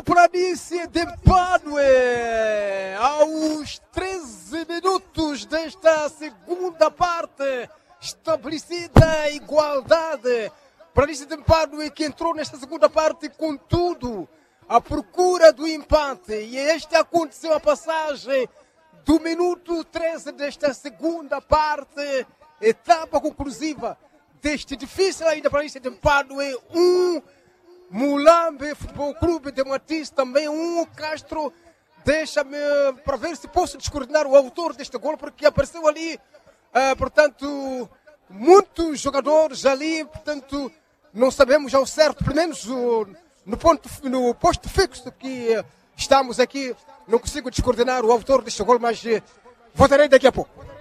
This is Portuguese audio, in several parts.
Planície de Padue, aos 13 minutos desta segunda parte, estabelecida a igualdade. Planície de Padue que entrou nesta segunda parte com tudo, à procura do empate. E este aconteceu a passagem do minuto 13 desta segunda parte, etapa conclusiva deste difícil ainda Planície de Padue, Mulambe Futebol Clube de Matiz também, Castro. Deixa-me para ver se posso descoordenar o autor deste gol, porque apareceu ali, portanto, muitos jogadores ali, portanto, não sabemos ao certo, pelo menos no posto fixo que estamos aqui, não consigo descoordenar o autor deste gol, mas voltarei daqui a pouco.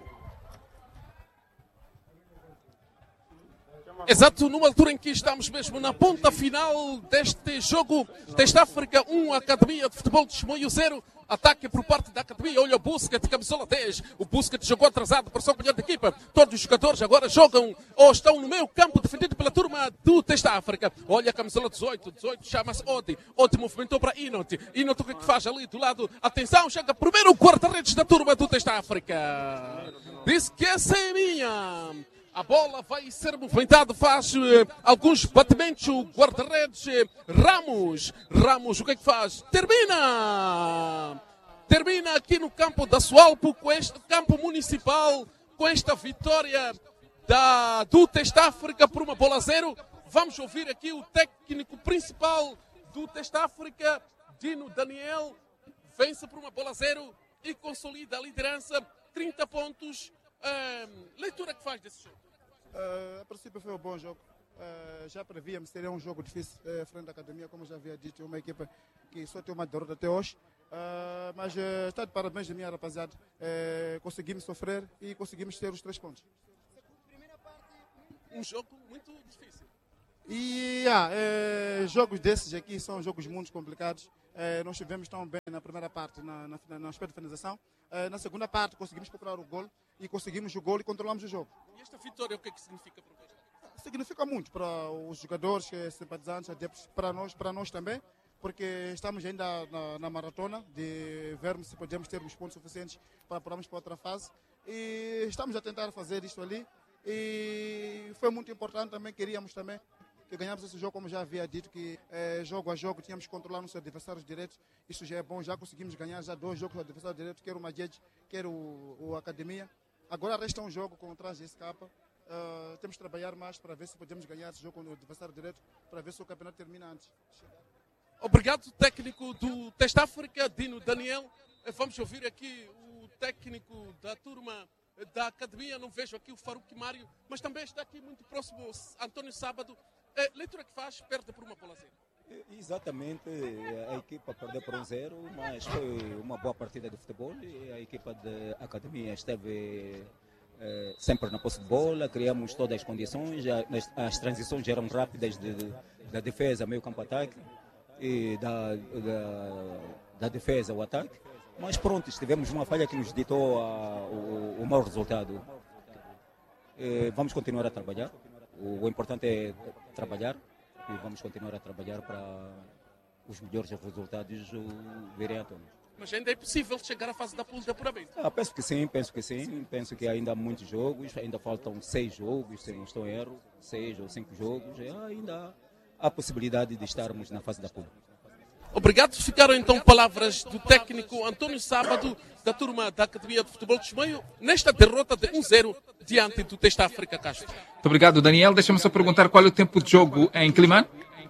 Exato, numa altura em que estamos mesmo na ponta final deste jogo, desta África 1, Academia de Futebol de Chimoio 0, ataque por parte da Academia. Olha o Busquets, camisola 10, o Busquets jogou atrasado para só colher da equipa. Todos os jogadores agora jogam ou estão no meio campo, defendido pela turma do Testa África. Olha a camisola 18 chama-se Odi movimentou para Inot, o que é que faz ali do lado? Atenção, chega primeiro o guarda-redes da turma do Testa África. Diz que essa é minha. A bola vai ser movimentada, faz alguns batimentos, o guarda-redes Ramos, o que é que faz? Termina aqui no campo da Sualpo, com este campo municipal, com esta vitória do Testa África por 1-0. Vamos ouvir aqui o técnico principal do Testa África, Dino Daniel, vence por 1-0 e consolida a liderança, 30 pontos. Leitura que faz desse jogo? A princípio foi um bom jogo. Já prevíamos que seria um jogo difícil frente à Academia, como já havia dito, uma equipa que só tem uma derrota até hoje. Mas está de parabéns a minha rapaziada. Conseguimos sofrer e conseguimos ter os 3 pontos. Um jogo muito difícil. E jogos desses aqui são jogos muito complicados. Nós estivemos tão bem na primeira parte, na aspecto de finalização. Na segunda parte conseguimos procurar o gol e conseguimos o gol e controlamos o jogo. E esta vitória o que é que significa para vocês? Significa muito para os jogadores, simpatizantes, adeptos, para nós também, porque estamos ainda na maratona de vermos se podemos ter os pontos suficientes para pararmos para outra fase. E estamos a tentar fazer isto ali. E foi muito importante também, queríamos também que ganhamos esse jogo, como já havia dito, que jogo a jogo tínhamos que controlar nossos adversários diretos. Isso já é bom, já conseguimos ganhar já 2 jogos do adversário direto, quer o Madjed, quer o Academia. Agora resta um jogo contra a GSK. Temos que trabalhar mais para ver se podemos ganhar esse jogo com o adversário direto, para ver se o campeonato termina antes. Obrigado, técnico do Testa África, Dino Daniel. Vamos ouvir aqui o técnico da turma da Academia. Não vejo aqui o Faruque Mário, mas também está aqui muito próximo António Sábado. Leitura que faz, perde por 1-0. Exatamente, a equipa perdeu por 1-0, mas foi uma boa partida de futebol e a equipa da Academia esteve sempre na posse de bola, criamos todas as condições, as transições eram rápidas da defesa, meio campo ataque e da defesa ao ataque, mas pronto, tivemos uma falha que nos ditou o mau resultado. Vamos continuar a trabalhar, o importante é trabalhar. E vamos continuar a trabalhar para os melhores resultados virem à tona. Mas ainda é possível chegar à fase da de apuramento? Penso que sim. Penso que ainda há muitos jogos, ainda faltam 6 jogos, se não estou em erro, 6 ou 5 jogos. Ainda há possibilidade de estarmos na fase da pula. Obrigado. Ficaram então palavras do técnico António Sábado, da turma da Academia de Futebol de Chimoio, nesta derrota de 1-0 diante do Testa África Castro. Muito obrigado, Daniel. Deixa-me só perguntar qual é o tempo de jogo em Climane?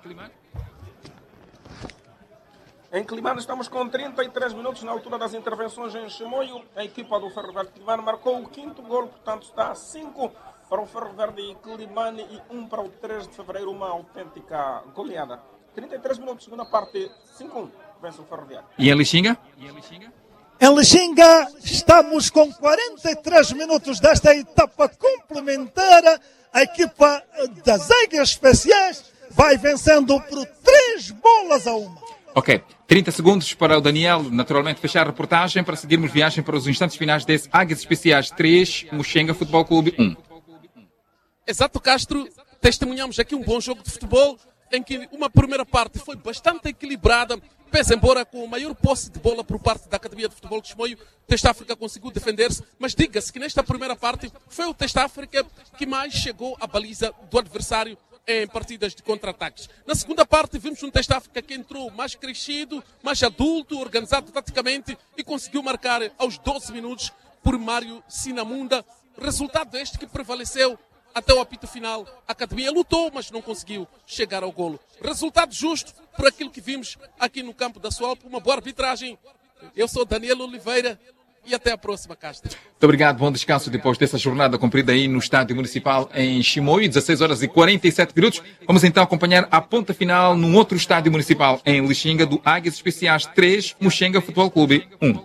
Em Climane estamos com 33 minutos na altura das intervenções em Chimoio. A equipa do Ferro Verde Climane marcou o 5º gol, portanto está 5 para o Ferro Verde Climane e 1 para o 3 de fevereiro, uma autêntica goleada. 33 minutos, segunda parte, 5-1, vence o Ferroviário. E em Lixinga? Em Lixinga estamos com 43 minutos desta etapa complementar. A equipa das Águias Especiais vai vencendo por 3-1. Ok, 30 segundos para o Daniel, naturalmente, fechar a reportagem para seguirmos viagem para os instantes finais desse Águias Especiais 3, Muxenga Futebol Clube 1. Exato, Castro. Testemunhamos aqui um bom jogo de futebol. em que uma primeira parte foi bastante equilibrada, pese embora com maior posse de bola por parte da Academia de Futebol de Chimoio, o Teste África conseguiu defender-se, mas diga-se que nesta primeira parte foi o Teste África que mais chegou à baliza do adversário em partidas de contra-ataques. Na segunda parte vimos um Teste África que entrou mais crescido, mais adulto, organizado taticamente e conseguiu marcar aos 12 minutos por Mário Sinamunda. Resultado este que prevaleceu até o apito final. A Academia lutou, mas não conseguiu chegar ao golo. Resultado justo por aquilo que vimos aqui no campo da Sualp. Uma boa arbitragem. Eu sou Daniel Oliveira e até a próxima, Castro. Muito obrigado, bom descanso depois dessa jornada cumprida aí no Estádio Municipal em Chimoio, 16 horas e 47 minutos. Vamos então acompanhar a ponta final num outro Estádio Municipal em Lixinga, do Águias Especiais 3, Muxenga Futebol Clube 1.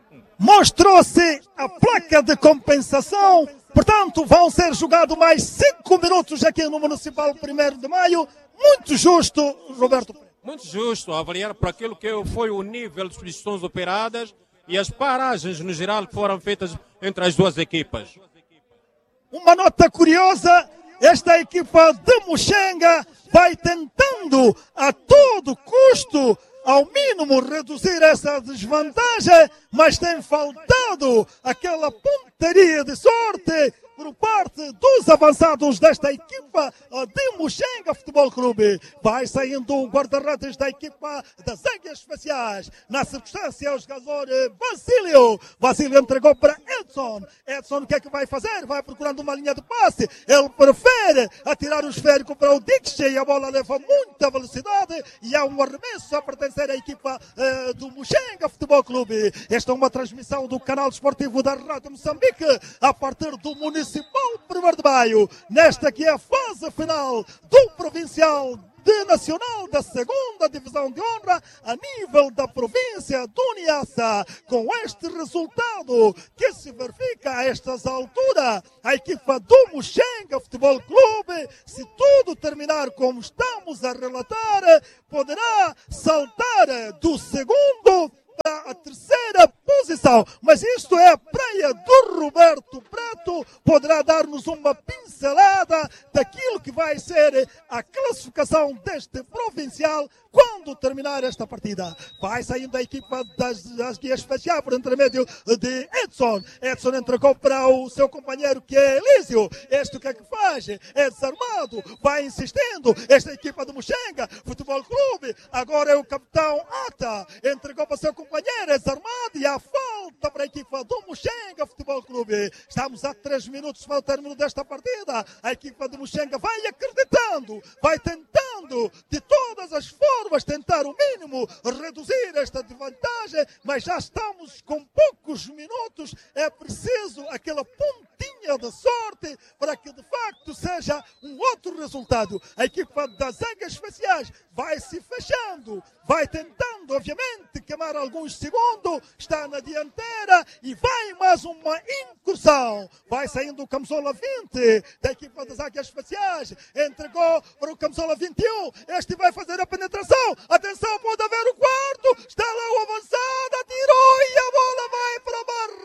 Mostrou-se a placa de compensação, portanto vão ser jogados mais 5 minutos aqui no Municipal 1º de Maio. Muito justo, Roberto. Muito justo, a avaliar por aquilo que foi o nível de substituições operadas e as paragens no geral que foram feitas entre as duas equipas. Uma nota curiosa, esta equipa de Muxenga vai tentando a todo custo, ao mínimo, reduzir essa desvantagem, mas tem faltado aquela pontaria de sorte por parte dos avançados desta equipa de Muxenga Futebol Clube. Vai saindo o guarda-redes da equipa das Águias Especiais. Na circunstância, o jogador Basílio. Basílio entregou para Edson. Edson, o que é que vai fazer? Vai procurando uma linha de passe. Ele prefere atirar o esférico para o Dixie e a bola leva muita velocidade e há um arremesso a pertencer à equipa do Muxenga Futebol Clube. Esta é uma transmissão do canal desportivo da Rádio Moçambique a partir do Municipal 1º de Maio, nesta que é a fase final do Provincial de Nacional da 2ª Divisão de Honra a nível da província do Niassa. Com este resultado que se verifica a estas alturas, a equipa do Muxenga Futebol Clube, se tudo terminar como estamos a relatar, poderá saltar do segundo para a terceira posição. Mas isto é a praia do Roberto Preto. Poderá dar-nos uma pincelada daquilo que vai ser a classificação deste provincial quando terminar esta partida. Vai saindo a equipa das Guias Especiais por intermédio de Edson. Edson entregou para o seu companheiro que é Elísio. Este o que é que faz? É desarmado. Vai insistindo. Esta equipa do Muxenga Futebol Clube. Agora é o capitão Ata. Entregou para o seu companheiro. É desarmado e há falta para a equipa do Muxenga Futebol Clube. Estamos a 3 minutos para o término desta partida. A equipa do Muxenga vai acreditando. Vai tentando de todas as formas tentar o mínimo reduzir esta desvantagem, mas já estamos com poucos minutos. É preciso aquela pontinha de sorte para que de facto seja um outro resultado. A equipa das Águias Especiais vai se fechando, vai tentando obviamente queimar alguns segundos, está na dianteira e vai mais uma incursão. Vai saindo o camisola 20 da equipa das Águias Especiais, entregou para o camisola 21, este vai fazer a penetração. Atenção, pode haver o quarto. Está lá o avançado, atirou e a bola vai para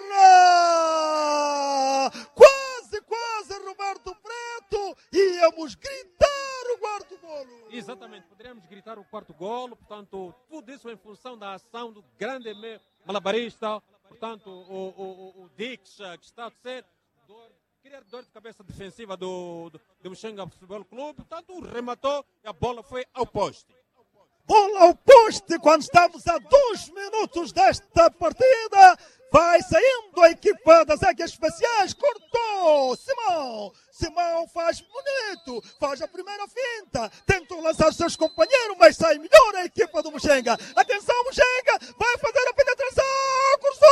a barra. Quase, Roberto Preto. Íamos gritar o quarto golo. Exatamente, poderíamos gritar o quarto golo. Portanto, tudo isso em função da ação do grande malabarista. Portanto, o Dix, que está a ser criar dor de cabeça defensiva do Muxenga Futebol Clube. Portanto, rematou e a bola foi ao poste. Bola ao poste quando estamos a 2 minutos desta partida. Vai saindo a equipa das Águias Especiais. Cortou Simão faz bonito. Faz a primeira finta. Tentou lançar os seus companheiros, mas sai melhor a equipa do Muxenga. Atenção, Muxenga. Vai fazer a penetração. Cruzou.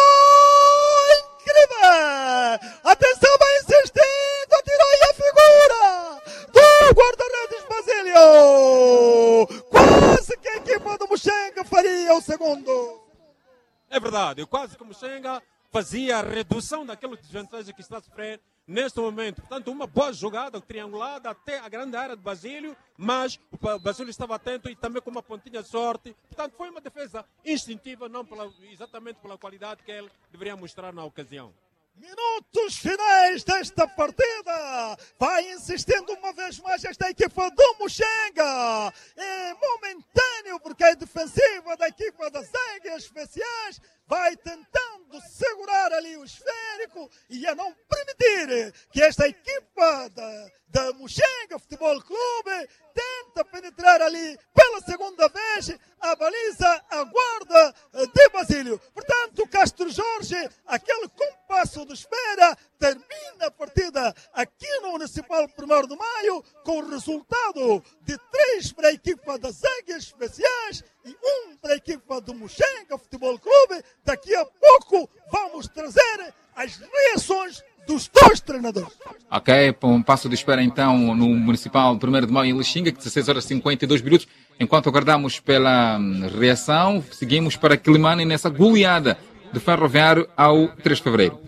Incrível. Atenção, vai insistindo. Atirou e a figura do guarda-redes Basílio. Quase que a equipa do Muxenga faria o segundo. É verdade, quase que o Muxenga fazia a redução daquela desvantagem que está a sofrer neste momento. Portanto, uma boa jogada triangulada até a grande área de Basílio, mas o Basílio estava atento e também com uma pontinha de sorte. Portanto, foi uma defesa instintiva, não exatamente pela qualidade que ele deveria mostrar na ocasião. Minutos finais desta partida. Vai insistindo uma vez mais esta equipa do Muxenga. É momentâneo porque é defensiva da equipa das Águias Especiais. Vai tentando segurar ali o esférico e a não permitir que esta equipa da Muxenga Futebol Clube tenta penetrar ali pela segunda vez a baliza, a guarda de Basílio. Portanto, Castro Jorge, aquele compasso de espera, termina a partida aqui no Municipal 1º de Maio com o resultado de 3 para a equipa das Águias Especiais e 1 para a equipa do Muxenga Futebol Clube. Daqui a pouco vamos trazer as reações dos 2 treinadores. Ok, um passo de espera então no Municipal 1º de Maio em Lixinga, 16 horas e 52 minutos. Enquanto aguardamos pela reação, seguimos para Quilimane nessa goleada de Ferroviário ao 3 de fevereiro.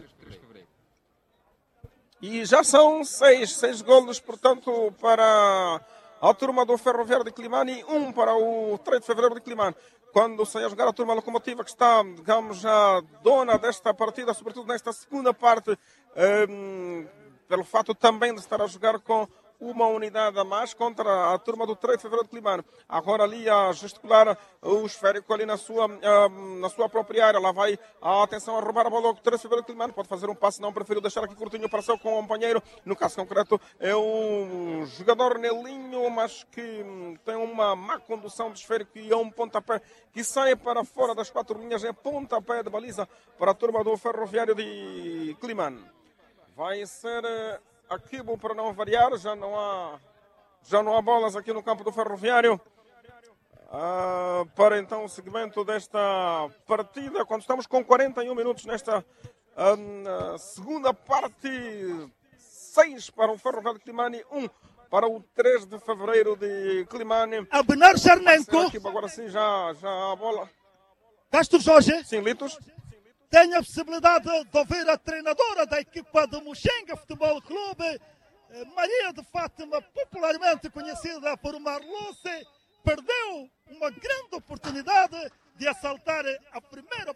E já são 6 golos, portanto, para a turma do Ferroviário de Quilimane e 1 para o 3 de fevereiro de Quilimane. Quando sai a jogar a turma locomotiva, que está, digamos, já dona desta partida, sobretudo nesta segunda parte, pelo fato também de estar a jogar com uma unidade a mais contra a turma do 3 de fevereiro de Quilimane. Agora ali a gesticular o esférico ali na sua própria área. Lá vai a atenção a roubar a bola ao 3 de fevereiro de Quilimane. Pode fazer um passe, não preferiu deixar aqui curtinho para seu companheiro. No caso concreto é um jogador Nelinho, mas que tem uma má condução de esférico e é um pontapé que sai para fora das 4 linhas. É pontapé de baliza para a turma do Ferroviário de Quilimane. Vai ser Aquibo para não variar, já não há bolas aqui no campo do Ferroviário para então o segmento desta partida, quando estamos com 41 minutos nesta segunda parte. 6 para o Ferroviário de Quilimane, 1 para o 3 de fevereiro de Quilimane. Abner Charnenko. Agora sim, já a bola. Castro Jorge. Sim, Litos. Tenho a possibilidade de ouvir a treinadora da equipa do Muxenga Futebol Clube, Maria de Fátima, popularmente conhecida por Marluce, perdeu uma grande oportunidade de assaltar a primeira